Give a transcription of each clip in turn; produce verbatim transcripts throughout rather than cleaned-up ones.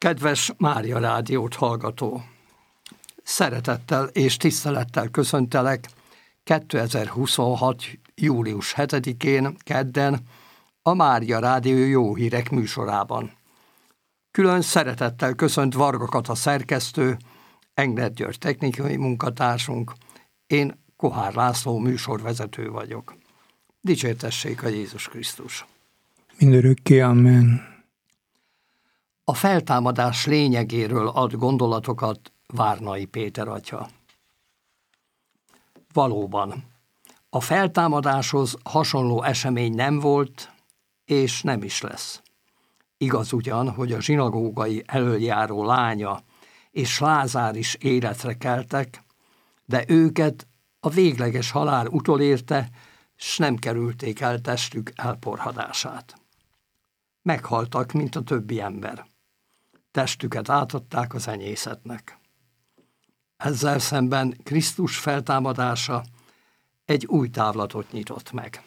Kedves Mária Rádiót hallgató! Szeretettel és tisztelettel köszöntelek kétezer-huszonhat. július hetedikén, kedden a Mária Rádió Jó Hírek műsorában. Külön szeretettel köszönt Varga Kata szerkesztő, Engler György technikai munkatársunk, én Kohár László műsorvezető vagyok. Dicsértessék a Jézus Krisztus! Mindörökké, amen. A feltámadás lényegéről ad gondolatokat Várnai Péter atya. Valóban, a feltámadáshoz hasonló esemény nem volt, és nem is lesz. Igaz ugyan, hogy a zsinagógai elöljáró lánya és Lázár is életre keltek, de őket a végleges halál utolérte, s nem kerülték el testük elporhadását. Meghaltak, mint a többi ember. Testüket átadták az enyészetnek. Ezzel szemben Krisztus feltámadása egy új távlatot nyitott meg.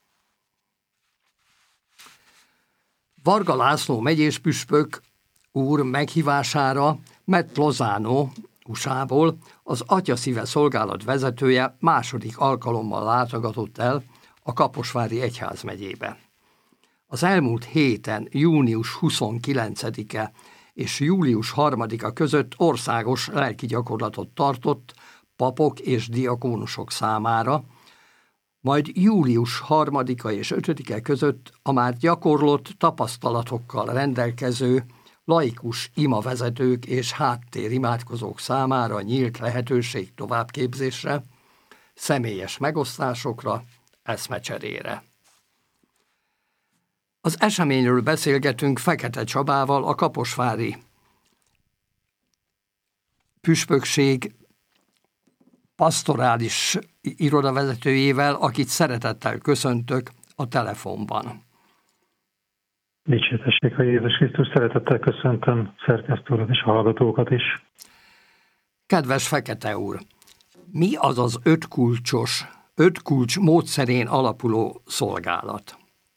Varga László megyéspüspök úr meghívására Matt Lozano u es á-ból az Atya Szíve szolgálat vezetője második alkalommal látogatott el a Kaposvári egyházmegyébe. Az elmúlt héten június huszonkilencedike és július harmadika között országos lelki gyakorlatot tartott papok és diakónusok számára, majd július harmadika és ötödike között a már gyakorlott tapasztalatokkal rendelkező laikus imavezetők és háttérimádkozók számára nyílt lehetőség továbbképzésre, személyes megosztásokra, eszmecserére. Az eseményről beszélgetünk Fekete Csabával, a kaposvári püspökség pastorális irodavezetőjével, akit szeretettel köszöntök a telefonban. Dicsértessék a Jézus Krisztus, szeretettel köszöntöm szerkesztő urat és a hallgatókat is. Kedves Fekete úr, mi az az öt kulcsos, öt kulcs módszerén alapuló szolgálat?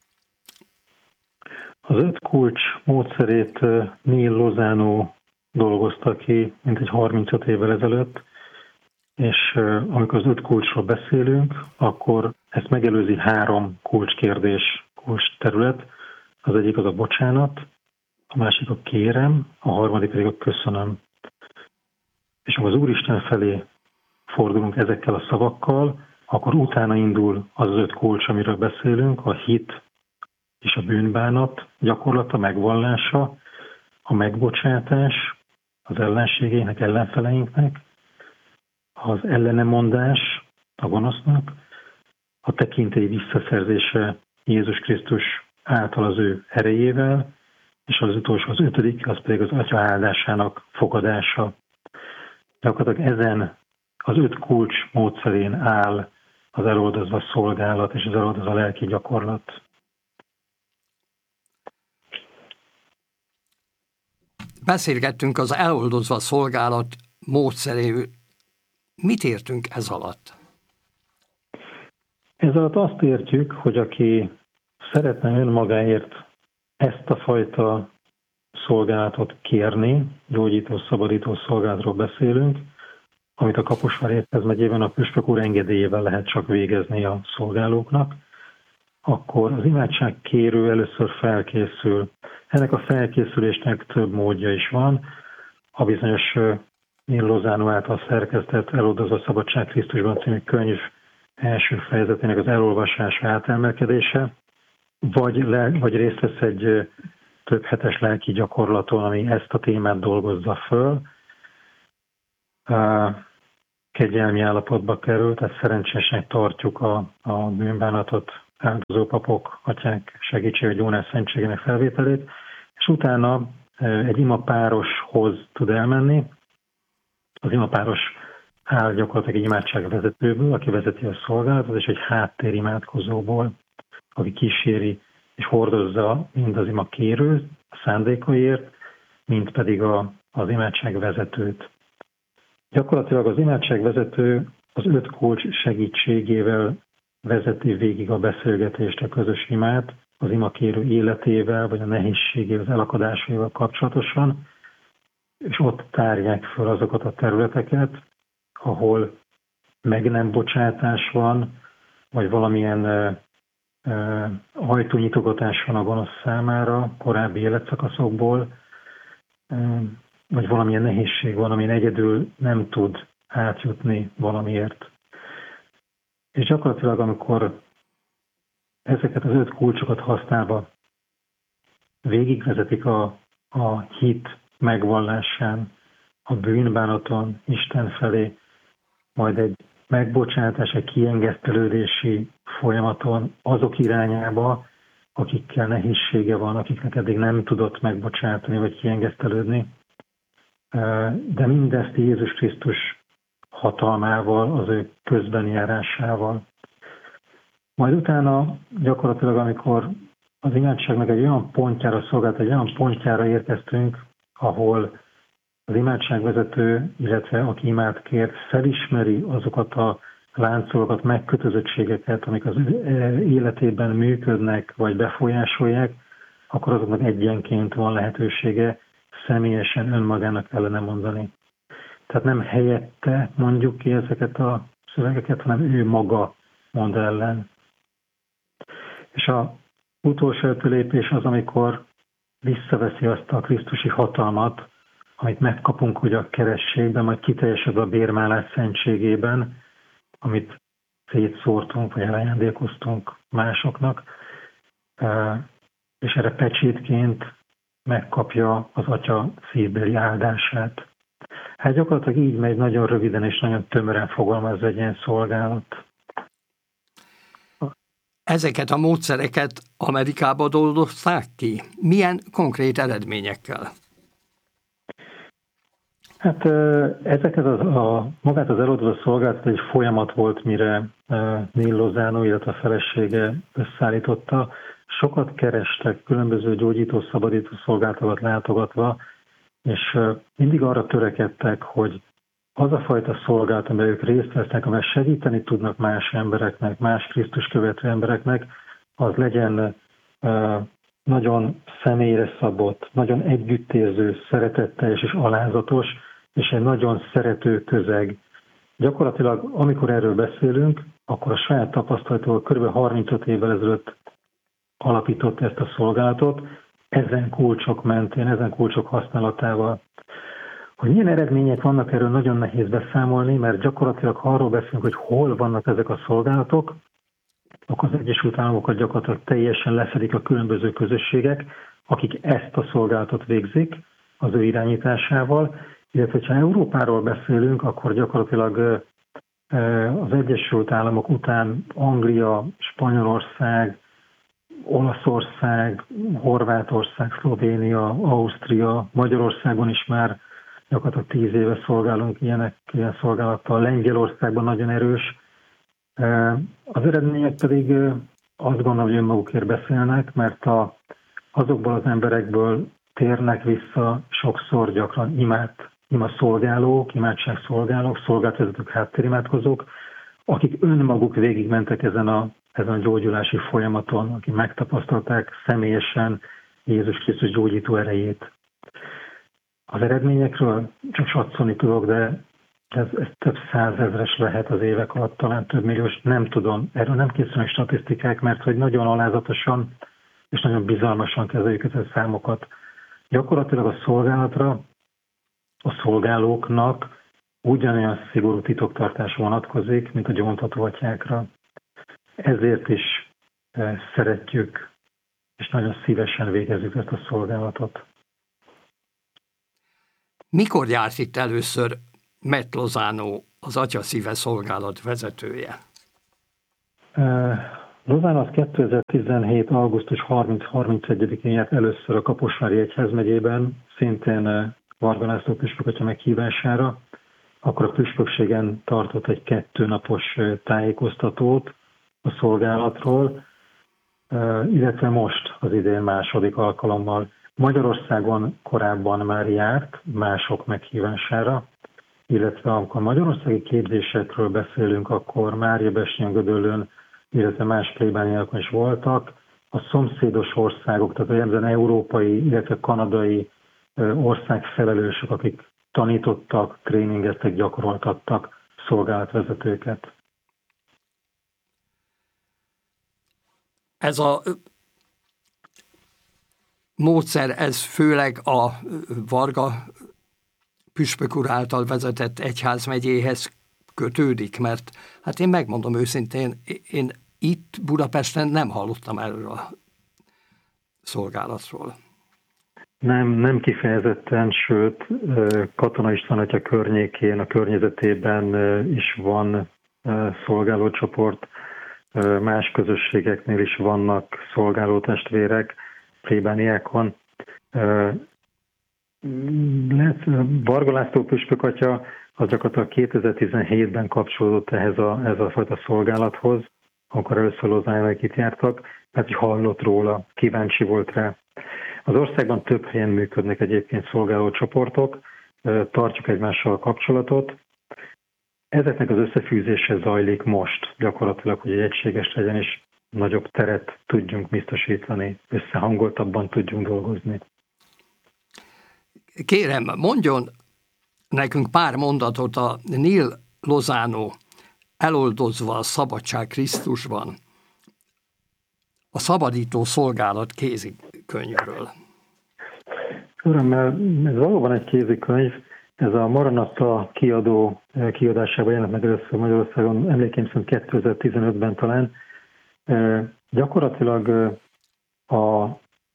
Az öt kulcs módszerét Neil Lozano dolgozta ki mintegy harmincöt évvel ezelőtt, és amikor az öt kulcsról beszélünk, akkor ezt megelőzi három kulcskérdés, kulcsterület. Az egyik az a bocsánat, a másik a kérem, a harmadik pedig a köszönöm. És amikor az Úristen felé fordulunk ezekkel a szavakkal, akkor utána indul az az öt kulcs, amiről beszélünk, a hit és a bűnbánat gyakorlata, megvallása, a megbocsátás az ellenségeinek, ellenfeleinknek, az ellenemondás a gonosznak, a tekintély visszaszerzése Jézus Krisztus által az ő erejével, és az utolsó, az ötödik, az pedig az Atya áldásának fogadása. Gyakorlatilag ezen az öt kulcs módszerén áll az eloldozva szolgálat és az eloldozva lelki gyakorlat. Beszélgettünk az eloldozva szolgálat módszeréről. Mit értünk ez alatt? Ez alatt azt értjük, hogy aki szeretne önmagáért ezt a fajta szolgálatot kérni, gyógyító, szabadító szolgálatról beszélünk, amit a Kaposvári egyházmegyében a püspök úr engedélyével lehet csak végezni a szolgálóknak, akkor az imádságkérő először felkészül. Ennek a felkészülésnek több módja is van. A bizonyos Neil Lozano által szerkesztett Eloldozva szabadság Krisztusban című könyv első fejezetének az elolvasása, átemelkedése, vagy, le, vagy részt vesz egy több hetes lelki gyakorlaton, ami ezt a témát dolgozza föl. Kegyelmi állapotba került, tehát szerencsésnek tartjuk a, a bűnbánatot áldozó papok, atyák segítsége, gyónás szentségének felvételét, és utána egy imapároshoz tud elmenni. Az imapáros áll gyakorlatilag egy imádságvezetőből, aki vezeti a szolgálatot, és egy háttérimádkozóból, aki kíséri és hordozza mind az ima kérő a szándékaiért, mind pedig a, az imádságvezetőt. Gyakorlatilag az imádságvezető az öt kulcs segítségével vezeti végig a beszélgetést, a közös imát, az imakérő életével, vagy a nehézségével, az elakadásaival kapcsolatosan, és ott tárják föl azokat a területeket, ahol meg nem bocsátás van, vagy valamilyen uh, uh, ajtónyitogatás van a gonosz számára korábbi életszakaszokból, uh, vagy valamilyen nehézség van, amin egyedül nem tud átjutni valamiért. És gyakorlatilag, amikor ezeket az öt kulcsokat használva végigvezetik a, a hit megvallásán, a bűnbánaton, Isten felé, majd egy megbocsátás, egy kiengesztelődési folyamaton azok irányába, akikkel nehézsége van, akiknek eddig nem tudott megbocsátani vagy kiengesztelődni. De mindezt Jézus Krisztus hatalmával, az ő közbenjárásával. Majd utána gyakorlatilag, amikor az imádságnak egy olyan pontjára szolgált, egy olyan pontjára érkeztünk, ahol az imádságvezető, illetve aki imád kért, felismeri azokat a láncolokat, megkötözöttségeket, amik az életében működnek, vagy befolyásolják, akkor azoknak egyenként van lehetősége személyesen önmagának ellene mondani. Tehát nem helyette mondjuk ki ezeket a szövegeket, hanem ő maga mond ellen. És a utolsó lépés az, amikor visszaveszi azt a krisztusi hatalmat, amit megkapunk ugye a kerességben, majd kiteljesedve a bérmálás szentségében, amit szétszórtunk, vagy elajándékoztunk másoknak, és erre pecsétként megkapja az Atya szívbeli áldását. Hát gyakorlatilag így megy nagyon röviden és nagyon tömören fogalmazva egy ilyen szolgálat. Ezeket a módszereket Amerikába dolgozták ki? Milyen konkrét eredményekkel? Hát ezeket az, a, magát az eloldozó szolgálatot egy folyamat volt, mire Neil Lozano, illetve a felesége összeállította. Sokat kerestek, különböző gyógyító, szabadító szolgálatokat látogatva, és mindig arra törekedtek, hogy az a fajta szolgálat, amiben ők részt vesznek, amely segíteni tudnak más embereknek, más Krisztus követő embereknek, az legyen nagyon személyre szabott, nagyon együttérző, szeretetteljes és alázatos, és egy nagyon szerető közeg. Gyakorlatilag, amikor erről beszélünk, akkor a saját tapasztalatból kb. harmincöt évvel ezelőtt alapított ezt a szolgálatot, ezen kulcsok mentén, ezen kulcsok használatával. Hogy milyen eredmények vannak, erről nagyon nehéz beszámolni, mert gyakorlatilag ha arról beszélünk, hogy hol vannak ezek a szolgálatok, akkor az Egyesült Államokat gyakorlatilag teljesen lefedik a különböző közösségek, akik ezt a szolgálatot végzik az ő irányításával, illetve ha Európáról beszélünk, akkor gyakorlatilag az Egyesült Államok után Anglia, Spanyolország, Olaszország, Horvátország, Szlovénia, Ausztria, Magyarországon is már gyakorlatilag tíz éve szolgálunk ilyenek, ilyen szolgálattal, Lengyelországban nagyon erős. Az eredmények pedig azt gondolom, hogy önmagukért beszélnek, mert a, azokból az emberekből térnek vissza sokszor gyakran imád, ima szolgálók, imádságszolgálók, szolgálatvezetők, háttérimádkozók, akik önmaguk végigmentek ezen a, ezen a gyógyulási folyamaton, akik megtapasztalták személyesen Jézus Krisztus gyógyító erejét. Az eredményekről csak satszolni tudok, de ez, ez több százezres lehet az évek alatt, talán több milliós, nem tudom. Erről nem készülnek statisztikák, mert hogy nagyon alázatosan és nagyon bizalmasan kezeljük ezeket a számokat. Gyakorlatilag a szolgálatra, a szolgálóknak ugyanolyan szigorú titoktartás vonatkozik, mint a gyóntató atyákra. Ezért is szeretjük, és nagyon szívesen végezzük ezt a szolgálatot. Mikor járt itt először Matt Lozano, az Atya szíve szolgálat vezetője? Lozano az kétezer-tizenhét. augusztus harminc-harmincegyedikén járt először a Kaposvári egyházmegyében, szintén Varga László püspök atya meghívására. Akkor a püspökségen tartott egy kettőnapos tájékoztatót a szolgálatról, illetve most az idén második alkalommal. Magyarországon korábban már járt mások meghívására, illetve amikor magyarországi képzésekről beszélünk, akkor Mária Besnyen Gödöllőn, illetve más plébániákon is voltak. A szomszédos országok, tehát olyan európai, illetve kanadai országfelelősök, akik tanítottak, tréningeztek, gyakoroltattak szolgálatvezetőket. Ez a módszer, ez főleg a Varga püspök úr által vezetett egyházmegyéhez kötődik, mert hát én megmondom őszintén, én itt Budapesten nem hallottam erről a szolgálatról. Nem, nem kifejezetten, sőt, Katona István atya környékén, a környezetében is van szolgálócsoport, más közösségeknél is vannak szolgálótestvérek, plébániákon. Varga László püspök atya az gyakorlatilag kétezer-tizenhétben kapcsolódott ehhez a, ehhez a fajta szolgálathoz, akkor először Lozánnak itt jártak, mert hallott róla, kíváncsi volt rá. Az országban több helyen működnek egyébként szolgálócsoportok, tartjuk egymással a kapcsolatot. Ezeknek az összefűzése zajlik most gyakorlatilag, hogy egy egységes legyen, és nagyobb teret tudjunk biztosítani, összehangoltabban tudjunk dolgozni. Kérem, mondjon nekünk pár mondatot a Neil Lozano Eloldozva a szabadság Krisztusban, a Szabadító Szolgálat kézikönyvről. Örömmel, ez valóban egy kézikönyv, ez a Maranatha kiadó kiadásában jelent meg először Magyarországon, emlékeim szerint kétezer-tizenötben talán. E, gyakorlatilag a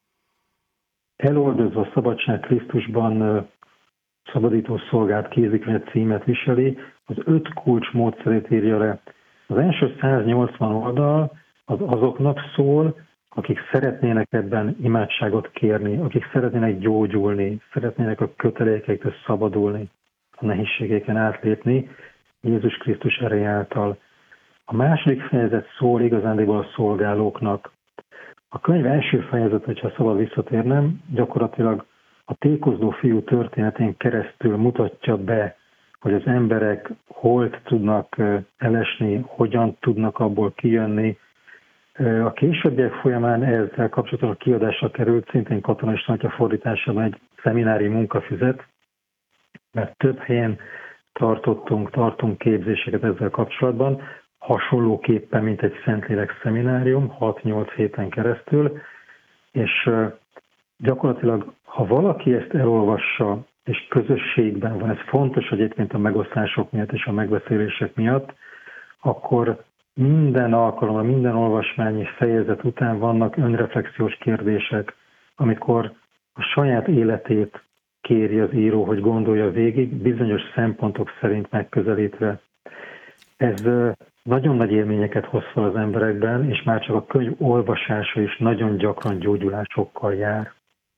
Eloldozva a szabadság Krisztusban Szabadító Szolgálat kézikönyv címet viseli, az öt kulcs módszerét írja le. Az első száznyolcvan oldal az azoknak szól, akik szeretnének ebben imádságot kérni, akik szeretnének gyógyulni, szeretnének a kötelékektől szabadulni, a nehézségeken átlépni Jézus Krisztus ereje által. A második fejezet szól igazándiból a szolgálóknak. A könyv első fejezet, hogyha szabad visszatérnem, gyakorlatilag a tékozló fiú történetén keresztül mutatja be, hogy az emberek hol tudnak elesni, hogyan tudnak abból kijönni. A későbbiek folyamán ezzel kapcsolatban a kiadásra került, szintén Katona István atya fordításában egy szeminári munkafüzet, mert több helyen tartottunk, tartunk képzéseket ezzel kapcsolatban, hasonlóképpen, mint egy Szentlélek szeminárium, hat-nyolc héten keresztül, és gyakorlatilag, ha valaki ezt elolvassa, és közösségben van, ez fontos egyébként a megosztások miatt és a megbeszélések miatt, akkor minden alkalommal, minden olvasmányi fejezet után vannak önreflexiós kérdések, amikor a saját életét kéri az író, hogy gondolja végig, bizonyos szempontok szerint megközelítve. Ez nagyon nagy élményeket hoz fel az emberekben, és már csak a könyv olvasása is nagyon gyakran gyógyulásokkal jár.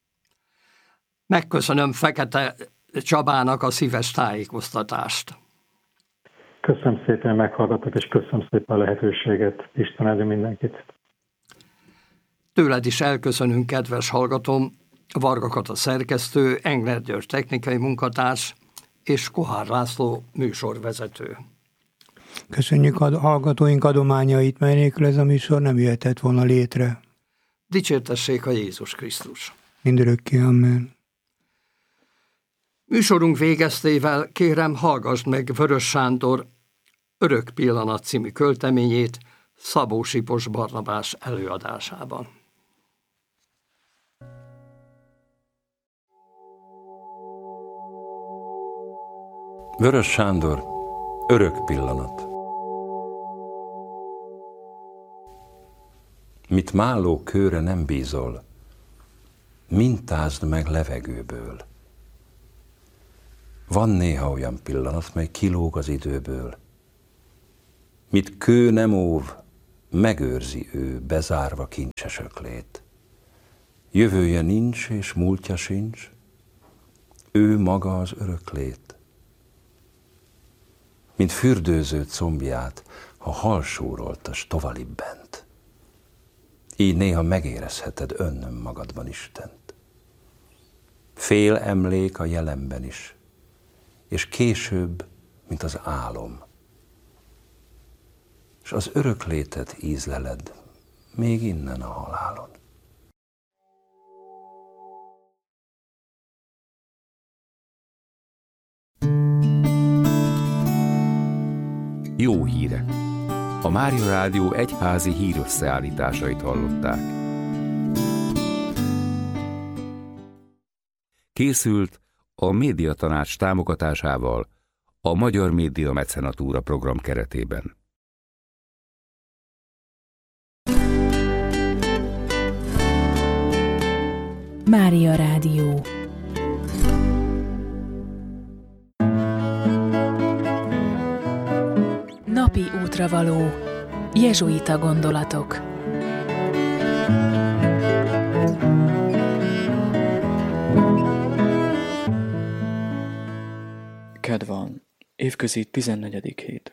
Megköszönöm Fekete Csabának a szíves tájékoztatást. Köszönöm szépen, hogy meghallgattak, és köszönöm szépen a lehetőséget. Isten áldja mindenkit. Tőled is elköszönünk, kedves hallgatom, Varga Kata szerkesztő, Engler György technikai munkatárs és Kohár László műsorvezető. Köszönjük a hallgatóink adományait, mely nélkül ez a műsor nem jöhetett volna létre. Dicsértessék a Jézus Krisztus. Mindörökké, amen. Műsorunk végeztével kérem, hallgassd meg Vörös Sándor Örök pillanat című költeményét Szabó Sipos Barnabás előadásában. Vörös Sándor Örök pillanat. Mit málló kőre nem bízol, mintázd meg levegőből. Van néha olyan pillanat, mely kilóg az időből. Mit kő nem óv, megőrzi ő, bezárva kincses öklét. Jövője nincs és múltja sincs, ő maga az öröklét. Mint fürdőző combját, ha halsúrolta s tovalib bent. Így néha megérezheted önnön magadban Istent. Fél emlék a jelenben is, és később, mint az álom. És az öröklétet ízleled, még innen a halálon. Jó hírek. A Mária Rádió egyházi hírösszeállításait hallották. Készült a Médiatanács támogatásával a Magyar Média Mecenatúra program keretében. Mária Rádió. Napi útravaló. Jezsuita gondolatok. Kedd van, évközi tizennegyedik hét.